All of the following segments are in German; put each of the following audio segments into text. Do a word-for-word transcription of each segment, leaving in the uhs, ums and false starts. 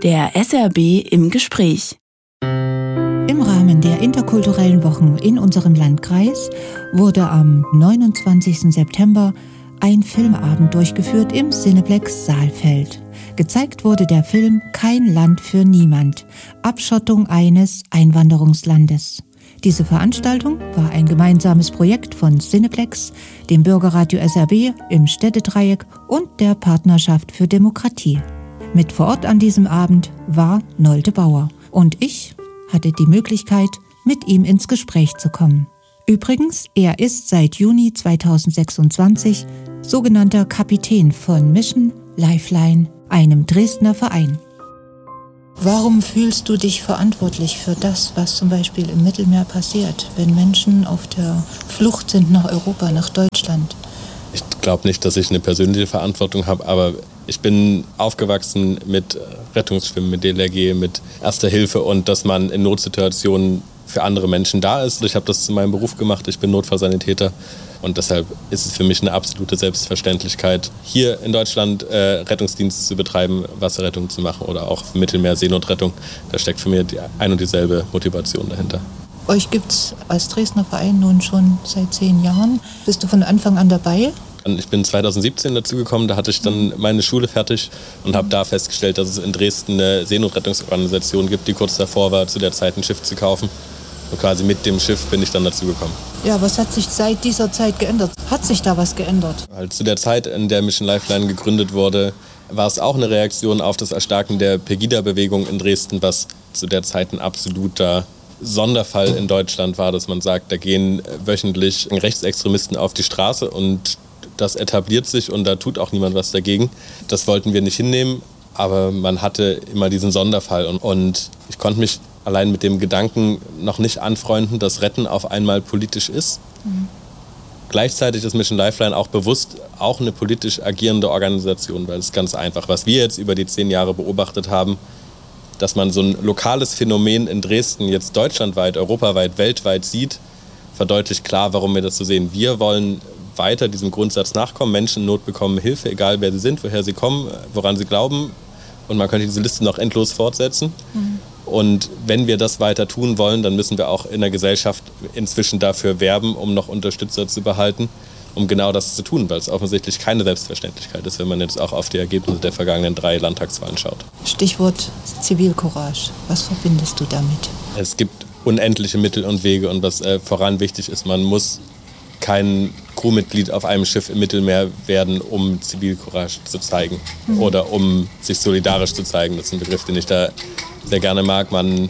Der S R B im Gespräch. Im Rahmen der interkulturellen Wochen in unserem Landkreis wurde am neunundzwanzigsten September ein Filmabend durchgeführt im Cineplex Saalfeld. Gezeigt wurde der Film Kein Land für Niemand – Abschottung eines Einwanderungslandes. Diese Veranstaltung war ein gemeinsames Projekt von Cineplex, dem Bürgerradio S R B im Städtedreieck und der Partnerschaft für Demokratie. Mit vor Ort an diesem Abend war Nolde Bauer und ich hatte die Möglichkeit, mit ihm ins Gespräch zu kommen. Übrigens, er ist seit Juni zweitausendsechsundzwanzig sogenannter Kapitän von Mission Lifeline, einem Dresdner Verein. Warum fühlst du dich verantwortlich für das, was zum Beispiel im Mittelmeer passiert, wenn Menschen auf der Flucht sind nach Europa, nach Deutschland? Ich glaube nicht, dass ich eine persönliche Verantwortung habe, aber ich bin aufgewachsen mit Rettungsschwimmen, mit D L R G, mit Erster Hilfe und dass man in Notsituationen für andere Menschen da ist. Ich habe das zu meinem Beruf gemacht, ich bin Notfallsanitäter und deshalb ist es für mich eine absolute Selbstverständlichkeit, hier in Deutschland äh, Rettungsdienst zu betreiben, Wasserrettung zu machen oder auch Mittelmeer Seenotrettung. Da steckt für mich die ein und dieselbe Motivation dahinter. Euch gibt es als Dresdner Verein nun schon seit zehn Jahren. Bist du von Anfang an dabei? Ich bin zweitausendsiebzehn dazugekommen, da hatte ich dann meine Schule fertig und habe da festgestellt, dass es in Dresden eine Seenotrettungsorganisation gibt, die kurz davor war, zu der Zeit ein Schiff zu kaufen. Und quasi mit dem Schiff bin ich dann dazugekommen. Ja, was hat sich seit dieser Zeit geändert? Hat sich da was geändert? Halt zu der Zeit, in der Mission Lifeline gegründet wurde, war es auch eine Reaktion auf das Erstarken der Pegida-Bewegung in Dresden, was zu der Zeit ein absoluter Sonderfall in Deutschland war, dass man sagt, da gehen wöchentlich Rechtsextremisten auf die Straße und das etabliert sich und da tut auch niemand was dagegen. Das wollten wir nicht hinnehmen, aber man hatte immer diesen Sonderfall. Und, und ich konnte mich allein mit dem Gedanken noch nicht anfreunden, dass Retten auf einmal politisch ist. Mhm. Gleichzeitig ist Mission Lifeline auch bewusst auch eine politisch agierende Organisation, weil es ganz einfach, was wir jetzt über die zehn Jahre beobachtet haben, dass man so ein lokales Phänomen in Dresden jetzt deutschlandweit, europaweit, weltweit sieht, verdeutlicht klar, warum wir das so sehen. Wir wollen weiter diesem Grundsatz nachkommen. Menschen in Not bekommen Hilfe, egal wer sie sind, woher sie kommen, woran sie glauben. Und man könnte diese Liste noch endlos fortsetzen. Mhm. Und wenn wir das weiter tun wollen, dann müssen wir auch in der Gesellschaft inzwischen dafür werben, um noch Unterstützer zu behalten, um genau das zu tun, weil es offensichtlich keine Selbstverständlichkeit ist, wenn man jetzt auch auf die Ergebnisse der vergangenen drei Landtagswahlen schaut. Stichwort Zivilcourage. Was verbindest du damit? Es gibt unendliche Mittel und Wege und was äh, voran wichtig ist, man muss kein Crewmitglied auf einem Schiff im Mittelmeer werden, um Zivilcourage zu zeigen mhm. oder um sich solidarisch zu zeigen. Das ist ein Begriff, den ich da sehr gerne mag. Man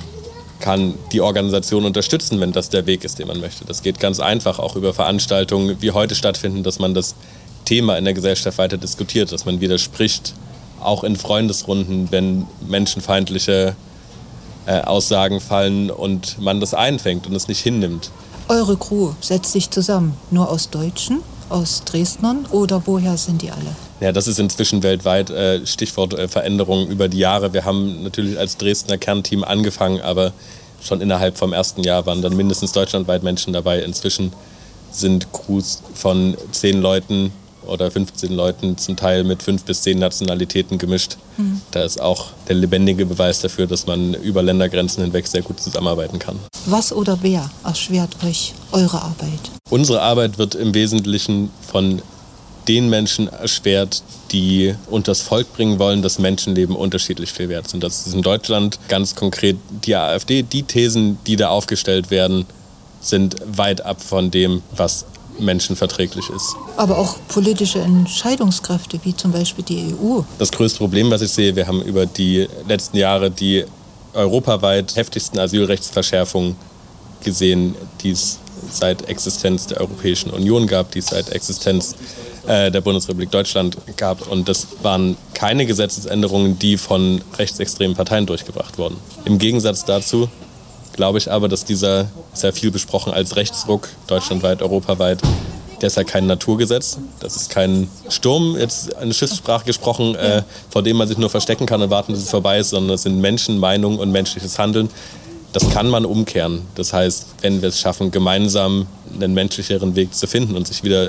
kann die Organisation unterstützen, wenn das der Weg ist, den man möchte. Das geht ganz einfach, auch über Veranstaltungen, wie heute stattfinden, dass man das Thema in der Gesellschaft weiter diskutiert, dass man widerspricht, auch in Freundesrunden, wenn menschenfeindliche äh, Aussagen fallen und man das einfängt und es nicht hinnimmt. Eure Crew setzt sich zusammen nur aus Deutschen, aus Dresdnern oder woher sind die alle? Ja, das ist inzwischen weltweit äh, Stichwort äh, Veränderungen über die Jahre. Wir haben natürlich als Dresdner Kernteam angefangen, aber schon innerhalb vom ersten Jahr waren dann mindestens deutschlandweit Menschen dabei. Inzwischen sind Crews von zehn Leuten oder fünfzehn Leuten zum Teil mit fünf bis zehn Nationalitäten gemischt. Mhm. Da ist auch der lebendige Beweis dafür, dass man über Ländergrenzen hinweg sehr gut zusammenarbeiten kann. Was oder wer erschwert euch eure Arbeit? Unsere Arbeit wird im Wesentlichen von den Menschen erschwert, die unters Volk bringen wollen, dass Menschenleben unterschiedlich viel wert sind. Das ist in Deutschland ganz konkret die AfD. Die Thesen, die da aufgestellt werden, sind weit ab von dem, was menschenverträglich ist. Aber auch politische Entscheidungskräfte, wie zum Beispiel die E U. Das größte Problem, was ich sehe, wir haben über die letzten Jahre die europaweit heftigsten Asylrechtsverschärfungen gesehen, die es seit Existenz der Europäischen Union gab, die es seit Existenz äh, der Bundesrepublik Deutschland gab. Und das waren keine Gesetzesänderungen, die von rechtsextremen Parteien durchgebracht wurden. Im Gegensatz dazu glaube ich aber, dass dieser sehr viel besprochen als Rechtsruck deutschlandweit, europaweit, der ist ja kein Naturgesetz, das ist kein Sturm, jetzt eine Schiffssprache gesprochen, äh, vor dem man sich nur verstecken kann und warten, bis es vorbei ist, sondern es sind Menschen, Meinungen und menschliches Handeln. Das kann man umkehren. Das heißt, wenn wir es schaffen, gemeinsam einen menschlicheren Weg zu finden und sich wieder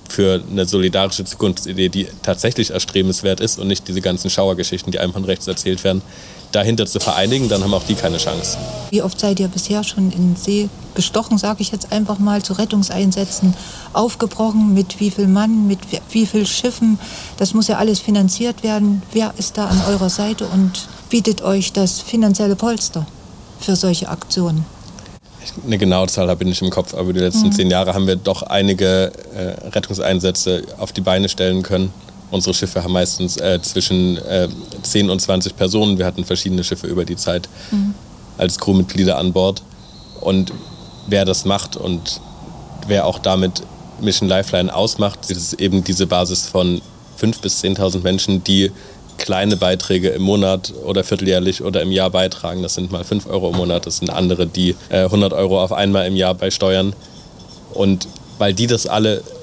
für eine solidarische Zukunftsidee, die tatsächlich erstrebenswert ist und nicht diese ganzen Schauergeschichten, die einem von rechts erzählt werden, dahinter zu vereinigen, dann haben auch die keine Chance. Wie oft seid ihr bisher schon in den See gestochen, sage ich jetzt einfach mal, zu Rettungseinsätzen aufgebrochen? Mit wie viel Mann, mit wie viel Schiffen? Das muss ja alles finanziert werden. Wer ist da an eurer Seite und bietet euch das finanzielle Polster für solche Aktionen? Eine genaue Zahl habe ich nicht im Kopf, aber die letzten mhm. zehn Jahre haben wir doch einige äh, Rettungseinsätze auf die Beine stellen können. Unsere Schiffe haben meistens äh, zwischen äh, zehn und zwanzig Personen. Wir hatten verschiedene Schiffe über die Zeit mhm. als Crewmitglieder an Bord. Und wer das macht und wer auch damit Mission Lifeline ausmacht, das ist eben diese Basis von fünftausend bis zehntausend Menschen, die kleine Beiträge im Monat oder vierteljährlich oder im Jahr beitragen. Das sind mal fünf Euro im Monat, das sind andere, die äh, hundert Euro auf einmal im Jahr beisteuern. Und weil die das alle